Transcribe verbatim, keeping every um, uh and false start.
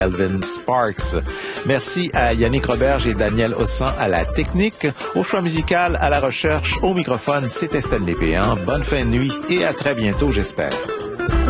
Elvin Sparks. Merci à Yannick Roberge et Daniel Ossan à la technique, au choix musical, à la recherche, au microphone, c'était Stanley Péan. Bonne fin de nuit et à très bientôt, j'espère.